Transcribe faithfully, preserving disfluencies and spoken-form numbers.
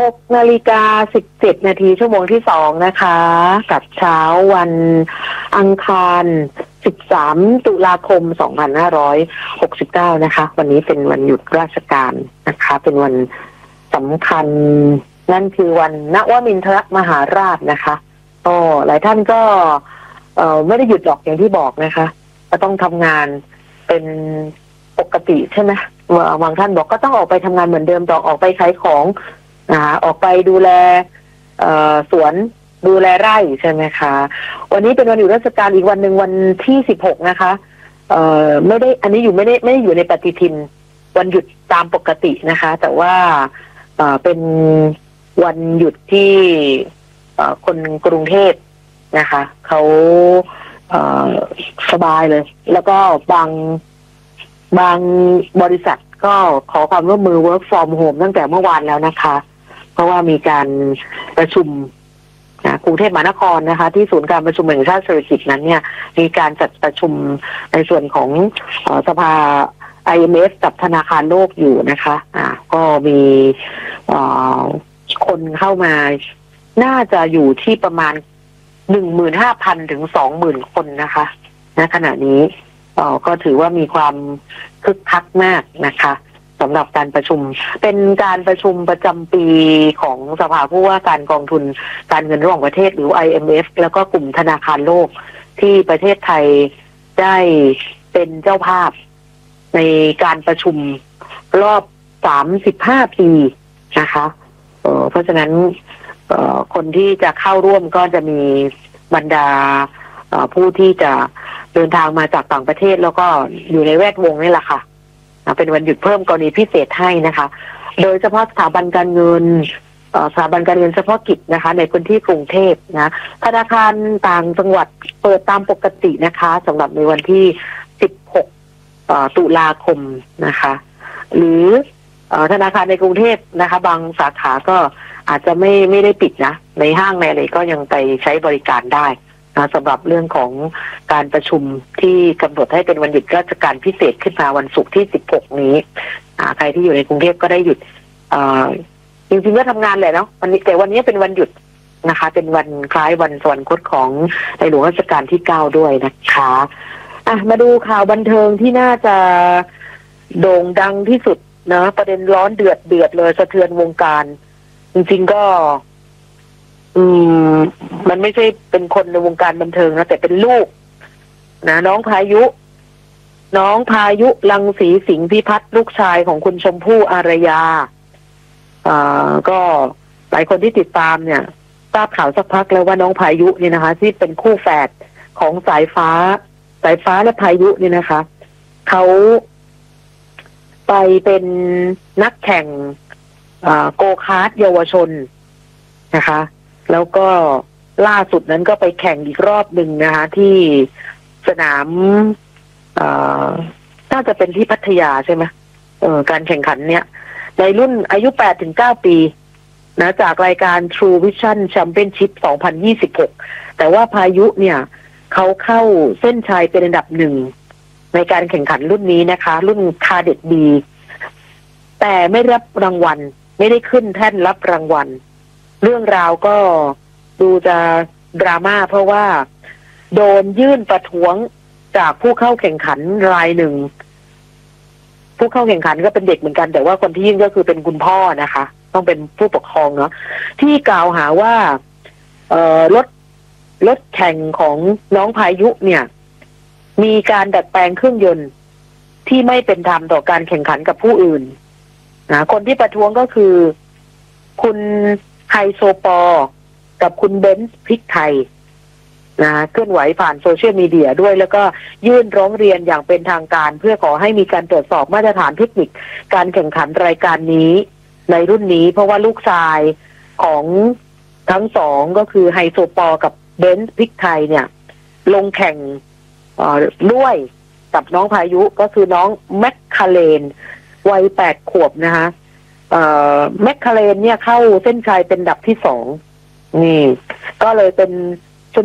หกนาฬิกาสิบเจ็ดนาทีชั่วโมงที่สองนะคะกับเช้าวันอังคารสิบสามตุลาคมสองพันห้าร้อยหกสิบเก้านะคะวันนี้เป็นวันหยุดราชการนะคะเป็นวันสำคัญนั่นคือวันนวมินทรมหาราชนะคะก็หลายท่านก็เอ่อไม่ได้หยุดหรอกอย่างที่บอกนะคะก็ต้องทำงานเป็นปกติใช่ไหมบางท่านบอกก็ต้องออกไปทำงานเหมือนเดิมต้องออกไปขายของอ่าออกไปดูแลเอ่อสวนดูแลไร่ใช่ไหมคะวันนี้เป็นวันหยุดราชการอีกวันหนึ่งวันที่สิบหกนะคะเอ่อไม่ได้อันนี้อยู่ไม่ได้ไม่ได้อยู่ในปฏิทินวันหยุดตามปกตินะคะแต่ว่าเอ่อเป็นวันหยุดที่เอ่อคนกรุงเทพนะคะเขาเอ่อสบายเลยแล้วก็บางบางบริษัทก็ขอความร่วมมือ work from home ตั้งแต่เมื่อวานแล้วนะคะเพราะว่ามีการประชุมนะกรุงเทพมหานครนะคะที่ศูนย์การประชุมแห่งชาติเศรษฐกิจนั้นเนี่ยมีการจัดประชุมในส่วนของเอ่อสภา ไอ เอ็ม เอฟ กับธนาคารโลกอยู่นะคะอ่าก็มีเอ่อคนเข้ามาน่าจะอยู่ที่ประมาณ หนึ่งหมื่นห้าพัน ถึง สองหมื่น คนนะคะณขณะนี้เอ่อก็ถือว่ามีความคึกคักมากนะคะสำหรับการประชุมเป็นการประชุมประจำปีของสภาผู้ว่าการกองทุนการเงินระหว่างประเทศหรือ ไอ เอ็ม เอฟ แล้วก็กลุ่มธนาคารโลกที่ประเทศไทยได้เป็นเจ้าภาพในการประชุมรอบสามสิบห้าปีนะคะเอ่อเพราะฉะนั้นเอ่อคนที่จะเข้าร่วมก็จะมีบรรดาเอ่อผู้ที่จะเดินทางมาจากต่างประเทศแล้วก็อยู่ในแวดวงนี่แหละค่ะเป็นวันหยุดเพิ่มกรณีพิเศษให้นะคะโดยเฉพาะสถาบันการเงินสถาบันการเงินเฉพาะกิจนะคะในพื้นที่กรุงเทพนะธนาคารต่างจังหวัดเปิดตามปกตินะคะสำหรับในวันที่สิบหกตุลาคมนะคะหรือธนาคารในกรุงเทพนะคะบางสาขาก็อาจจะไม่ไม่ได้ปิดนะในห้างในอะไรก็ยังไปใช้บริการได้นะสำหรับเรื่องของการประชุมที่กำหนดให้เป็นวันหยุดราชการพิเศษขึ้นมาวันศุกร์ที่สิบหกนี้ใครที่อยู่ในกรุงเทพก็ได้หยุดจริงๆก็ทำงานแหละเนาะวันนี้แต่วันนี้เป็นวันหยุดนะคะเป็นวันคล้ายวันสวรรคตของในหลวงรัชกาลที่เก้าด้วยนะคะอ่ะมาดูข่าวบันเทิงที่น่าจะโด่งดังที่สุดนะประเด็นร้อนเดือดเดือดเลยสะเทือนวงการจริงๆก็อืมมันไม่ใช่เป็นคนในวงการบันเทิงนะแต่เป็นลูกนะน้องพายุน้องพายุรังสีสิงห์พิพัฒน์ลูกชายของคุณชมพู่อารยาอ่าก็หลายคนที่ติดตามเนี่ยทราบข่าวสักพักแล้วว่าน้องพายุเนี่ยนะคะที่เป็นคู่แฝดของสายฟ้าสายฟ้าและพายุเนี่ยนะคะเขาไปเป็นนักแข่งโกคาร์ทเยาวชนนะคะแล้วก็ล่าสุดนั้นก็ไปแข่งอีกรอบหนึ่งนะคะที่สนามน่าจะเป็นที่พัทยาใช่ไหมเออการแข่งขันเนี้ยในรุ่นอายุแปดถึงเก้าปีนะจากรายการ True Vision Championship สองพันยี่สิบหกแต่ว่าพายุเนี่ยเขาเข้าเส้นชัยเป็นอันดับหนึ่งในการแข่งขันรุ่นนี้นะคะรุ่นคาเด็ดบีแต่ไม่รับรางวัลไม่ได้ขึ้นแท่นรับรางวัลเรื่องราวก็ดูจะดราม่าเพราะว่าโดนยื่นประท้วงจากผู้เข้าแข่งขันรายหนึ่งผู้เข้าแข่งขันก็เป็นเด็กเหมือนกันแต่ว่าคนที่ยื่นก็คือเป็นคุณพ่อนะคะต้องเป็นผู้ปกครองเนาะที่กล่าวหาว่าเอ่อรถรถแข่งของน้องพายุเนี่ยมีการดัดแปลงเครื่องยนต์ที่ไม่เป็นธรรมต่อการแข่งขันกับผู้อื่นนะคนที่ประท้วงก็คือคุณไฮโซปอกับคุณเบนซ์พริกไทยนะเคลื่อนไหวผ่านโซเชียลมีเดียด้วยแล้วก็ยื่นร้องเรียนอย่างเป็นทางการเพื่อขอให้มีการตรวจสอบมาตรฐานเทคนิคการแข่งขันรายการนี้ในรุ่นนี้เพราะว่าลูกชายของทั้งสองก็คือไฮโซปอกับเบนซ์พริกไทยเนี่ยลงแข่งด้วยกับน้องพายุก็คือน้องแมคคาเลนวัยแปดขวบนะคะแมคคาเลนเนี่ยเข้าเส้นชัยเป็นอันดับที่สองนี่ก็เลยเป็น